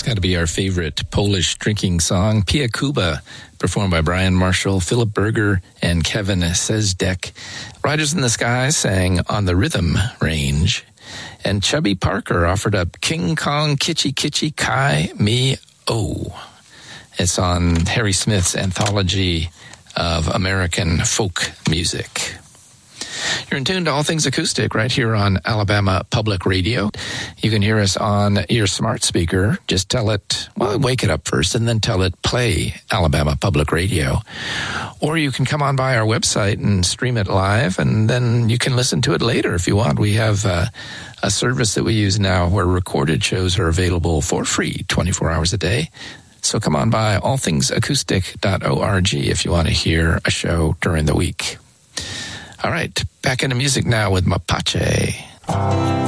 got to be our favorite Polish drinking song, Pia Kuba, performed by Brian Marshall, Philip Berger, and Kevin Sezdek. Riders in the Sky sang On the Rhythm Range. And Chubby Parker offered up King Kong Kitschy Kitschy Kai Me O. It's on Harry Smith's anthology of American folk music. You're in tune to All Things Acoustic right here on Alabama Public Radio. You can hear us on your smart speaker. Just tell it, well, wake it up first and then tell it, play Alabama Public Radio. Or you can come on by our website and stream it live, and then you can listen to it later if you want. We have a service that we use now where recorded shows are available for free 24 hours a day. So come on by allthingsacoustic.org if you want to hear a show during the week. All right, back into music now with Mapache.